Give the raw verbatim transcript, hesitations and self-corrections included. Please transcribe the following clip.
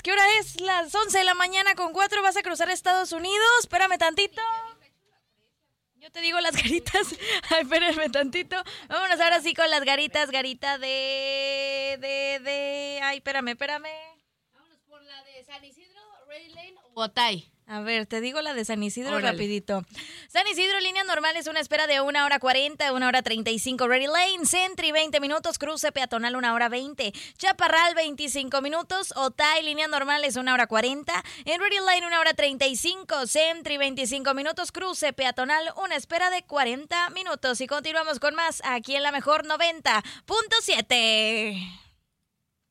¿Qué hora es? Las once de la mañana con cuatro. ¿Vas a cruzar Estados Unidos? Espérame tantito. Yo te digo las garitas. Ay, espérame tantito. Vámonos ahora sí con las garitas. Garita de... de... de... Ay, espérame, espérame. Vámonos por la de San Isidro, Ready Lane o Otay. A ver, te digo la de San Isidro Órale. rapidito. San Isidro, línea normal es una espera de una hora cuarenta, una hora treinta y cinco. Ready Lane, Sentry, veinte minutos. Cruce peatonal, una hora veinte. Chaparral, veinticinco minutos. Otay, línea normal es una hora cuarenta. En Ready Lane, una hora treinta y cinco. Sentry, veinticinco minutos. Cruce peatonal, una espera de cuarenta minutos. Y continuamos con más aquí en la mejor noventa punto siete.